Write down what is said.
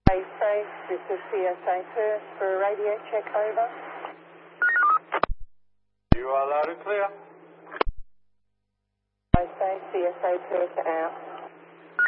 Stay safe. This is CSA Perth for a radio check, over. You are loud and clear. Stay safe. CSA Perth out.